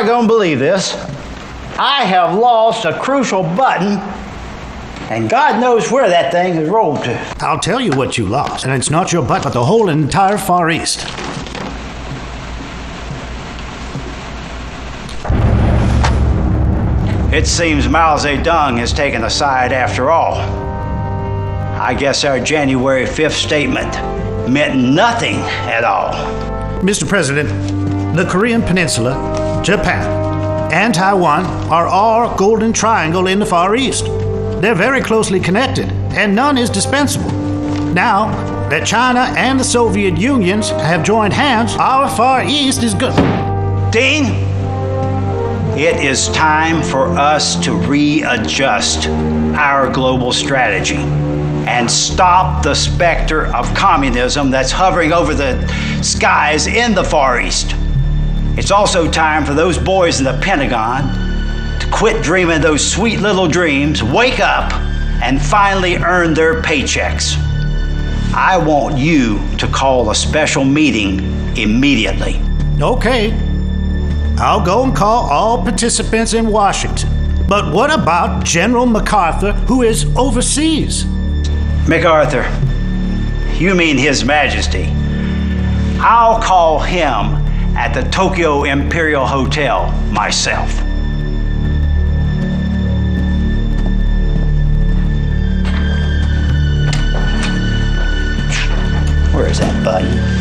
gonna believe this. I have lost a crucial button, and God knows where that thing has rolled to. I'll tell you what you lost, and it's not your butt, but the whole entire Far East. It seems Mao Zedong has taken a side after all. I guess our January 5th statement meant nothing at all. Mr. President, the Korean Peninsula, Japan, and Taiwan are our golden triangle in the Far East. They're very closely connected, and none is dispensable. Now that China and the Soviet Unions have joined hands, our Far East is good. Dean, it is time for us to readjust our global strategy and stop the specter of communism that's hovering over the skies in the Far East. It's also time for those boys in the Pentagon to quit dreaming those sweet little dreams, wake up, and finally earn their paychecks. I want you to call a special meeting immediately. Okay. I'll go and call all participants in Washington. But what about General MacArthur, who is overseas? MacArthur, you mean His Majesty. I'll call him at the Tokyo Imperial Hotel myself. Where is that button?